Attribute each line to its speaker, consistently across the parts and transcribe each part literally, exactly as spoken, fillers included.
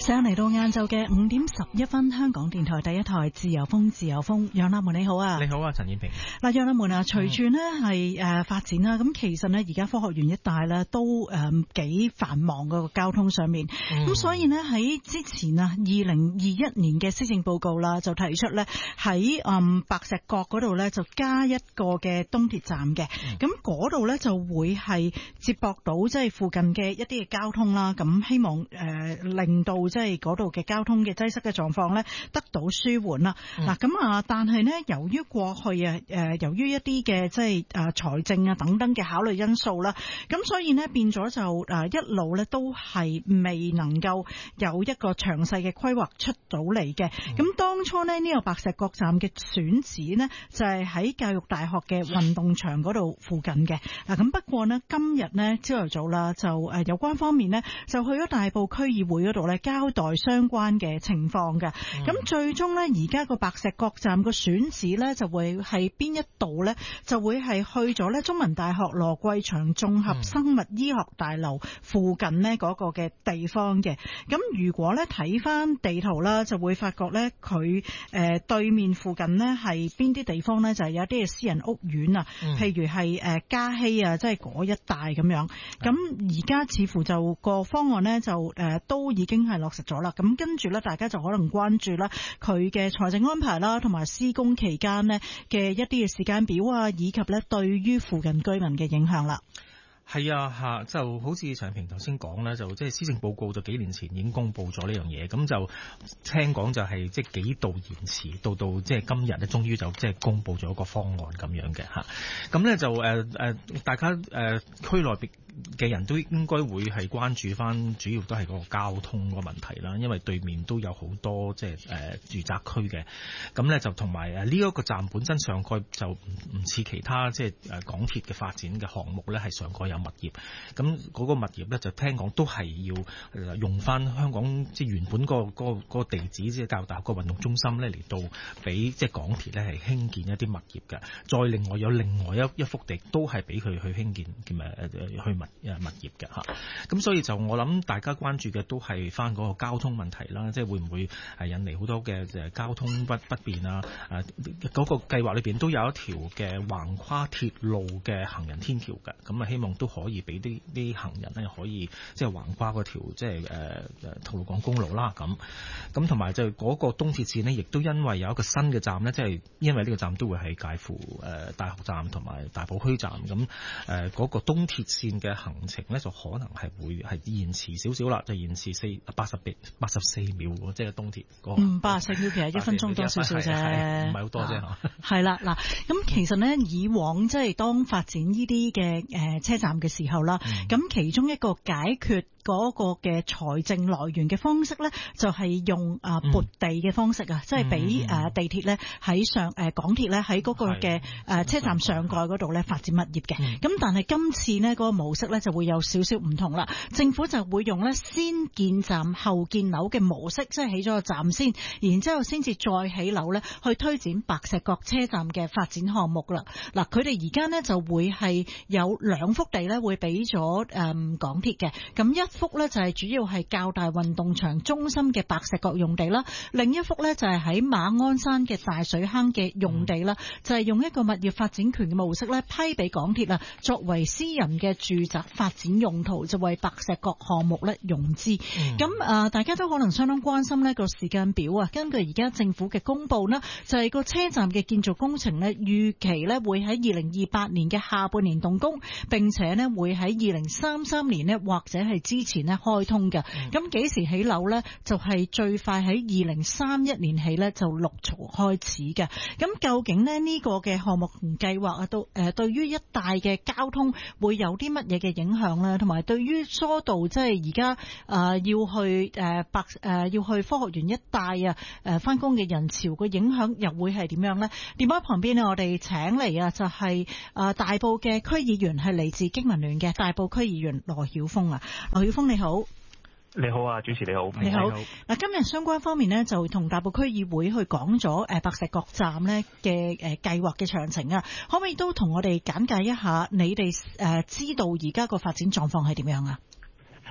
Speaker 1: 上嚟到晏晝嘅五點十一分，香港電台第一台自由風，自由風，楊立門你好啊！
Speaker 2: 你好啊，陳燕平。
Speaker 1: 嗱，楊立門啊，隨住呢係誒發展啦，咁其實呢而家科學園一帶呢都誒幾繁忙個交通上面，咁、嗯、所以呢喺之前啊，二零二一年嘅施政報告啦，就提出呢喺誒白石角嗰度呢就加一個嘅東鐵站嘅，咁嗰度呢就會係接駁到即係附近嘅一啲嘅交通啦，咁希望誒、呃、令到即係嗰度嘅交通嘅擠塞嘅狀況咧，得到舒緩啦。嗱、嗯，咁啊，但係呢，由於過去啊，誒，由於一啲嘅即係誒財政啊等等嘅考慮因素啦，咁所以呢，變咗就誒一路咧都係未能夠有一個詳細嘅規劃出到嚟嘅。咁、嗯、當初呢，呢、這個白石角站嘅選址呢，就係、是、喺教育大學嘅運動場嗰度附近嘅。嗱，咁不過呢，今日呢，朝頭早啦，就誒有關方面呢，就去咗大埔區議會嗰度咧交代相關嘅情況嘅，咁、嗯、最終呢，而家個白石角站個選址呢，就會係邊一度呢？就會係去咗呢中文大學羅桂祥綜合生物醫學大樓附近呢嗰個嘅地方嘅。咁如果呢睇翻地圖啦，就會發覺呢，佢誒對面附近呢係邊啲地方呢？就係、是、有啲嘅私人屋苑啊，嗯、譬如係誒嘉禧啊，即係嗰一帶咁樣。咁而家似乎就個方案呢，就誒、呃、都已經係落實咗啦。咁跟住咧，大家就可能關注啦，佢嘅財政安排啦，同埋施工期間呢嘅一啲嘅時間表啊，以及咧對於附近居民嘅影響啦。
Speaker 2: 係啊，吓就好似陳平頭先講咧，就即係施政報告就幾年前已經公布咗呢樣嘢，咁就聽講就係即係幾度延遲，到到即係今日咧，終於就即係公布咗一個方案咁樣嘅吓。咁咧就誒誒、呃，大家誒、呃、區內邊嘅人都應該會係關注翻，主要都係個交通個問題啦，因為對面都有好多即係誒住宅區嘅，咁咧就同埋誒呢一個站本身上蓋就唔似其他即係誒港鐵嘅發展嘅項目咧，係上蓋有物業，咁嗰個物業咧就聽講都係要用翻香港即係原本個個個地址，即係教育大學個運動中心咧嚟到俾即係港鐵咧係興建一啲物業嘅，再另外有另外一一幅地都係俾佢去興建誒去物誒物業嘅吓，咁所以就我諗大家關注嘅都係翻嗰個交通問題啦，即係會唔會係引嚟好多嘅誒交通不不便啊？誒嗰個計劃裏邊都有一條嘅橫跨鐵路嘅行人天橋嘅，咁啊希望都可以俾啲啲行人咧可以即係橫跨嗰條即係誒誒吐露港公路啦，咁咁同埋就嗰個東鐵線咧，亦都因為有一個新嘅站咧，即係因為呢個站都會係介乎誒大學站同埋大埔墟站，咁誒嗰個東鐵線嘅行程咧就可能係會係延遲少少啦，就延遲四八十八十四秒喎，即係東鐵嗰個。嗯，八十四秒其實一分鐘多少少啫，唔係好多啫嚇。係啦，嗱，咁其實咧以往即係當發展呢啲嘅誒車站嘅時候啦，咁、嗯、其中一個解決嗰個嘅財政來源嘅方式咧，就係、是、用啊撥地嘅方式啊，即係俾誒地鐵咧喺上誒港鐵咧喺嗰個嘅誒車站上蓋嗰度咧發展物業嘅。咁、嗯、但係今次呢嗰個模式咧就會有少少唔同啦。政府就會用咧先建站後建樓嘅模式，即係起咗個站先，然之後先至再起樓咧去推展白石角車站嘅發展項目啦。嗱，佢哋而家呢就會係有兩幅地咧會俾咗誒港鐵嘅，咁一幅咧就係主要係較大運動場中心嘅白石角用地啦，另一幅咧就係喺馬鞍山嘅大水坑嘅用地啦，就係用一個物業發展權嘅模式咧批俾港鐵啦，作為私人嘅住宅發展用途，就為白石角項目咧融資。咁、嗯、啊，大家都可能相當關心呢個時間表啊。根據而家政府嘅公布呢，就係、是、個車站嘅建造工程咧，預期咧會喺二零二八年嘅下半年動工，並且咧會喺二零三三年咧或者係之前咧開通嘅。咁幾時起樓咧？就係、是、最快喺二零三一年起咧就陸續開始嘅。咁究竟咧呢個嘅項目同計劃啊，都誒對於一帶嘅交通會有啲乜嘢嘅影響咧？同埋對於疏導即係而家誒要去誒白誒要去科學園一帶啊誒翻工嘅人潮個影響又會係點樣咧？電話旁邊咧，我哋請嚟啊就係誒大埔嘅區議員，係嚟自經民聯嘅大埔區議員羅曉楓啊。羅曉楓你好。
Speaker 3: 你好啊，主持你好。
Speaker 1: 你好。嗱，今日相關方面呢，就同大埔區議會去講咗誒白石角站呢嘅誒計劃嘅詳情啊，可唔可以都同我哋簡介一下你哋誒知道而家個發展狀況係點樣啊？
Speaker 3: 誒、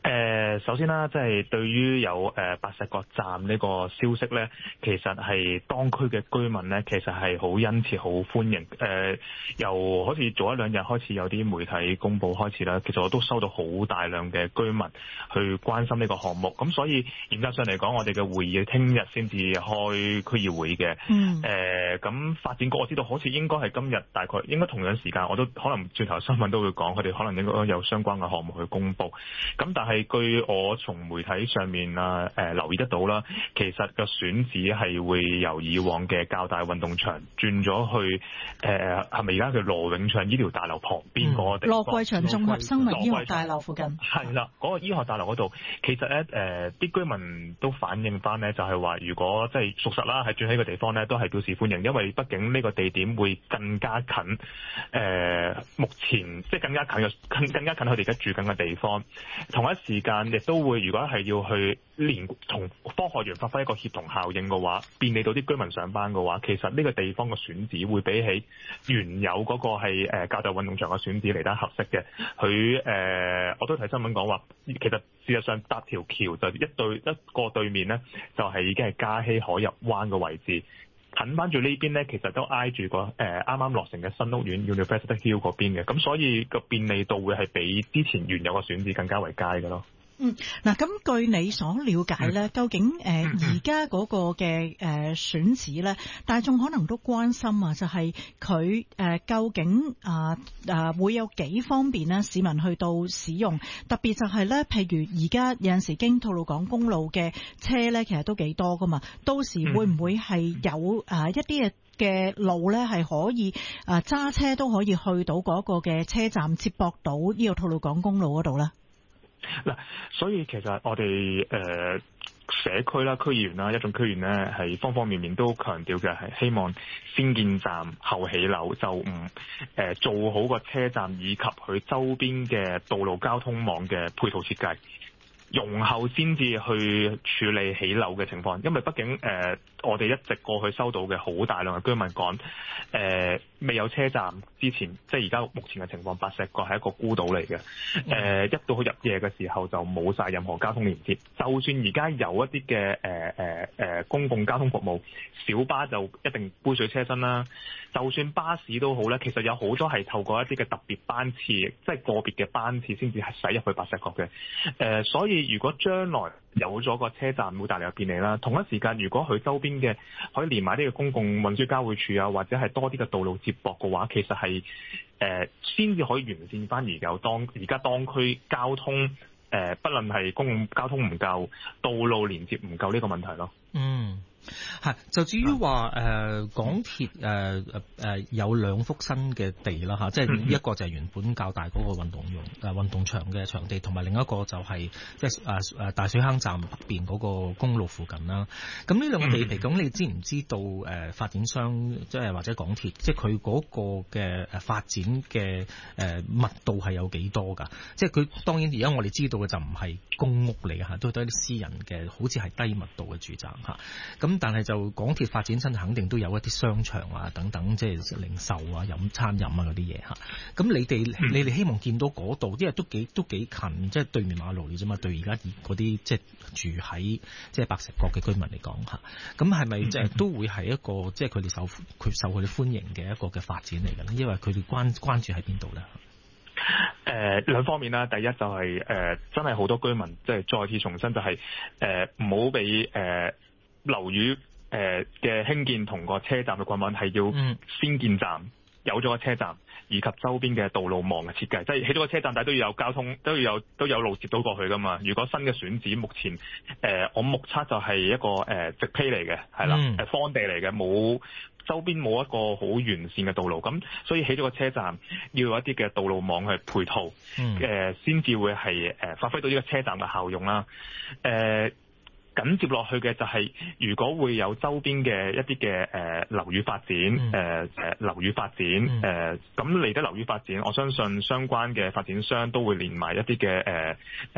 Speaker 3: 誒，首先啦，即係對於有誒白石角站呢個消息咧，其實係當區嘅居民咧，其實係好殷切、好歡迎。誒，由好似早一兩日開始有啲媒體公佈開始啦，其實我都收到好大量嘅居民去關心呢個項目。咁所以嚴格上嚟講，我哋嘅會議聽日先至開區議會嘅。嗯。誒，咁發展局我知道好似應該係今日大概應該同樣時間，我都可能轉頭新聞都會講，佢哋可能應該有相關嘅項目去公佈。咁但係據我從媒體上面啊誒、呃、留意得到啦，其實個選址係會由以往嘅較大運動場轉咗去誒係咪而家叫羅永祥醫療大樓旁邊嗰個地方？
Speaker 1: 羅桂祥綜合生物醫學大樓附近。
Speaker 3: 係啦，嗰、那個醫學大樓嗰度，其實咧誒啲居民都反映翻咧，就係話如果即係屬實啦，係轉喺個地方咧，都係表示歡迎，因為畢竟呢個地點會更加近誒、呃、目前即係更加近嘅更更加近佢哋而家住緊嘅地方。同一時間亦都會，如果係要去連同科學園發揮一個協同效應嘅話，便利到啲居民上班嘅話，其實呢個地方嘅選址會比起原有嗰個係誒較大運動場嘅選址嚟得合適嘅。佢誒、呃、我都睇新聞講話，其實事實上搭條橋就一對一個對面呢，就係、是、已經係嘉禧海入灣嘅位置。近翻住呢邊呢，其實都挨住個誒啱啱落成嘅新屋苑 University Hill 嗰邊嘅，咁所以個便利度會係比之前原有嘅選址更加為佳嘅咯。
Speaker 1: 嗯，嗱，咁據你所了解咧、嗯，究竟誒而家嗰個嘅誒選址咧，大眾可能都關心啊，就係佢誒究竟啊啊會有幾方便咧？市民去到使用，特別就係咧，譬如而家有陣時經吐露港公路嘅車咧，其實都幾多噶嘛，到時會唔會係有誒一啲嘅嘅路咧，係可以誒揸車都可以去到嗰個嘅車站接駁到呢個吐露港公路嗰度咧？
Speaker 3: 嗱，所以其實我哋誒、呃、社區啦、區議員啦、一眾區議員咧，係方方面面都強調嘅係希望先建站後起樓，就唔誒、呃、做好個車站以及佢周邊嘅道路交通網嘅配套設計，容後先至去處理起樓嘅情況。因為畢竟誒、呃、我哋一直過去收到嘅好大量嘅居民講誒、呃未有車站之前，即係而家目前嘅情況，白石角係一個孤島嚟嘅。誒、呃，一到去入夜嘅時候就冇晒任何交通連接。就算而家有一啲嘅誒誒誒公共交通服務，小巴就一定杯水車薪啦。就算巴士都好咧，其實有好多係透過一啲嘅特別班次，即係個別嘅班次先至係駛入去白石角嘅。誒、呃，所以如果將來有咗個車站，會帶嚟嘅便利啦。同一時間，如果佢周邊嘅可以連埋呢個公共運輸交匯處啊，或者係多啲嘅道路接駁嘅話，其實係誒先至可以完善翻而有當而家當區交通誒、呃，不論係公共交通唔夠、道路連接唔夠呢個問題咯。
Speaker 2: 嗯。係，就至於話誒港鐵誒誒誒有兩幅新嘅地啦嚇，即係一個就係原本較大嗰個運動用誒運動場嘅場地，同埋另一個就係即係誒誒大水坑站北邊嗰個公路附近啦。咁呢兩個地皮，咁你知唔知道誒發展商即係或者港鐵，即係佢嗰個嘅誒發展嘅誒密度係有幾多㗎？即係佢當然而家我哋知道嘅就唔係公屋嚟嘅嚇，都係啲私人嘅，好似係低密度嘅住宅嚇。咁但係就港鐵發展親肯定都有一啲商場啊等等，即係零售啊、飲餐飲啊嗰啲嘢嚇。咁你哋你哋希望見到嗰度，因為都幾都幾近，即係對面馬路嚟啫嘛。對而家嗰啲即係住喺即係白石角嘅居民嚟講嚇，咁係咪即係都會係一個即係佢哋受佢受佢哋歡迎嘅一個嘅發展嚟嘅咧？因為佢哋關關注喺邊度咧？
Speaker 3: 誒、呃、兩方面啦，第一就係、是、誒、呃、真係好多居民即係再次重申就係誒唔好俾誒樓宇誒嘅興建同個車站嘅捆綁，係要先建站，有咗個車站，以及周邊嘅道路網嘅設計，即係起咗個車站，但係都要有交通，都要有都有路接到過去噶嘛。如果新嘅選址目前誒、呃、我目測就係一個誒、呃、直批嚟嘅，係啦，誒荒地嚟嘅，冇周邊冇一個好完善嘅道路，咁所以起咗個車站要有一啲嘅道路網去配套，誒先至會係誒、呃、發揮到呢個車站嘅效用啦，誒、呃。緊接落去嘅就係、是，如果會有周邊嘅一啲嘅誒樓宇發展，誒誒樓宇發展，誒咁嚟得樓宇發展，我相信相關嘅發展商都會連埋一啲嘅誒。呃